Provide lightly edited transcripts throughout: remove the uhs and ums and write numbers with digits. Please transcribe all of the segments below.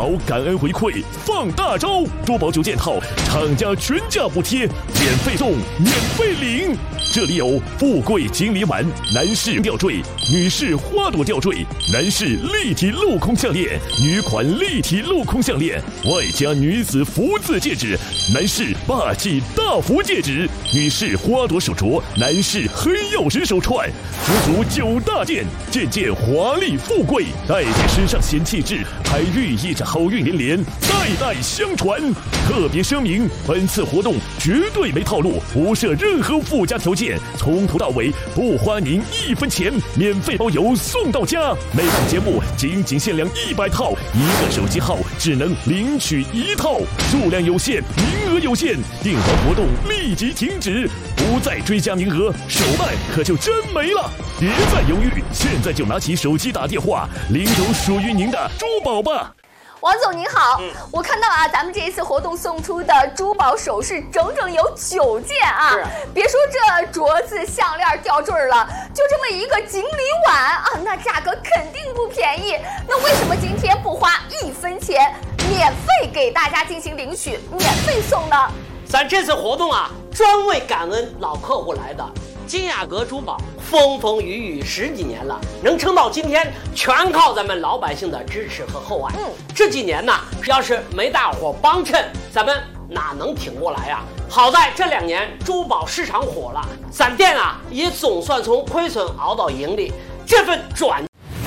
宝感恩回馈放大招，珠宝9件套厂家全价补贴，免费送，免费领。这里有富贵锦鲤碗、男士吊坠、女士花朵吊坠、男士立体镂空项链、女款立体镂空项链，外加女子福字戒指、男士霸气大福戒指、女士花朵手镯、男士黑曜石手串，足足9大件，件件华丽富贵，戴在身上显气质，还寓意着好运连连，代代相传。特别声明，本次活动绝对没套路，不设任何附加条件，从头到尾不花您1分钱，免费包邮送到家。每档节目仅限量100套，1个手机号只能领取1套，数量有限，名额有限，订单活动立即停止，不再追加名额，手办可就真没了。别再犹豫，现在就拿起手机打电话，领走属于您的珠宝吧。 王总您好，我看到啊，咱们这一次活动送出的珠宝首饰整整有9件啊！别说这镯子、项链、吊坠了，就这么一个锦鲤碗啊，那价格肯定不便宜。那为什么今天不花1分钱，免费给大家进行领取，免费送呢？ 咱这次活动啊，专为感恩老客户来的。金雅阁珠宝风风雨雨10几年了，能撑到今天，全靠咱们老百姓的支持和厚爱。这几年呢，要是没大伙帮衬，咱们哪能挺过来啊？好在这2年珠宝市场火了，咱店啊也总算从亏损熬到盈利，这份转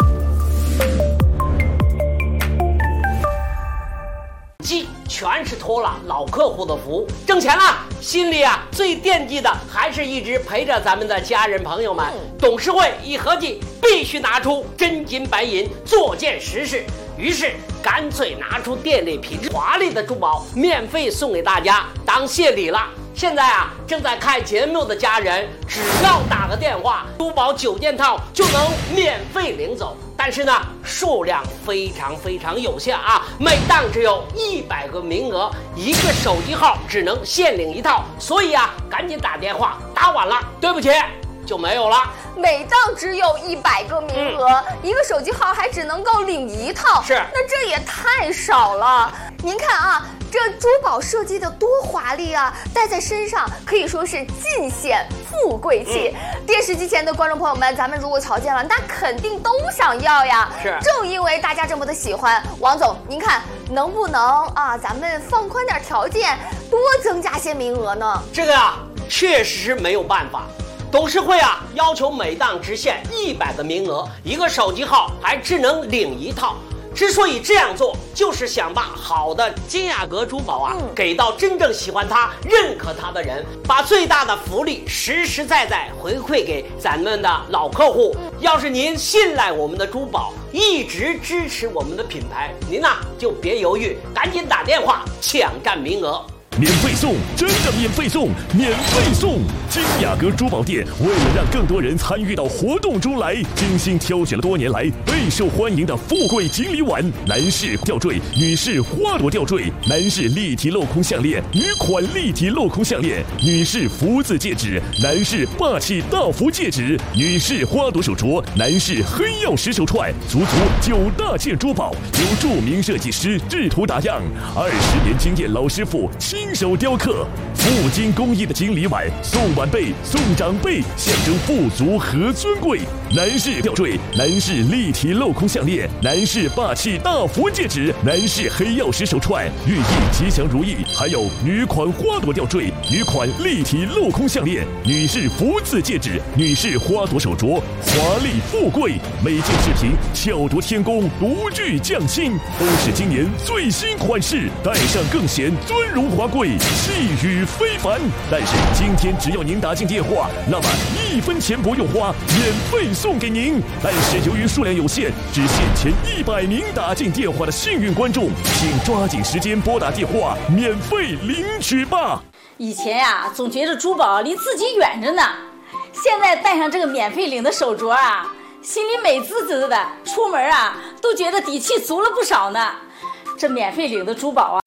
机全是托了老客户的福，挣钱了，心里啊最惦记的还是一直陪着咱们的家人朋友们。董事会一合计，必须拿出真金白银做件实事，于是干脆拿出店里品质华丽的珠宝，免费送给大家当谢礼了。现在啊，正在看节目的家人，只要打个电话，珠宝9件套就能免费领走。但是呢，数量非常有限啊，每档只有100个名额，1个手机号只能限领1套，所以啊，赶紧打电话，打晚了，对不起，就没有了。 每档只有100个名额，1个手机号还只能够领1套， 是， 那这也太少了。您看啊，这珠宝设计的多华丽啊，戴在身上可以说是尽显富贵气。电视机前的观众朋友们，咱们如果瞧见了，那肯定都想要呀。 是， 正因为大家这么的喜欢，王总，您看能不能啊，咱们放宽点条件，多增加些名额呢？ 这个啊，确实是没有办法。董事会啊，要求每档只限100个名额，1个手机号还只能领1套。之所以这样做，就是想把好的金雅阁珠宝啊，给到真正喜欢它、认可它的人，把最大的福利实实在在回馈给咱们的老客户。要是您信赖我们的珠宝，一直支持我们的品牌，您呐就别犹豫，赶紧打电话抢占名额。 免费送，真的免费送，免费送！金雅阁珠宝店为了让更多人参与到活动中来，精心挑选了多年来备受欢迎的富贵锦鲤碗、男士吊坠、女士花朵吊坠、男士立体镂空项链、女款立体镂空项链、女士福字戒指、男士霸气大福戒指、女士花朵手镯、男士黑曜石手串，足9大件珠宝，由著名设计师制图打样，20年经验老师傅亲手雕刻，镀金工艺的锦鲤碗，送晚辈送长辈，象征富足和尊贵。男士吊坠、男士立体镂空项链、男士霸气大福戒指、男士黑曜石手串，寓意吉祥如意。还有女款花朵吊坠、女款立体镂空项链、女士福字戒指、女士花朵手镯，华丽富贵。每件饰品巧夺天工，独具匠心，都是今年最新款式，戴上更显尊荣华贵，气宇非凡。但是今天只要您打进电话，那么1分钱不用花，免费送给您。但是由于数量有限，只限前100名打进电话的幸运观众，请抓紧时间拨打电话，免费领取吧。 以前呀，总觉得珠宝离自己远着呢，现在戴上这个免费领的手镯啊，心里美滋滋的，出门啊都觉得底气足了不少呢。这免费领的珠宝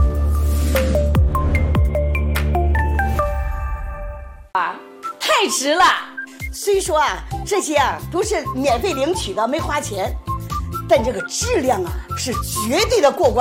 啊，太值了。 虽说啊，这些啊都是免费领取的，没花钱，但这个质量啊是绝对的过关。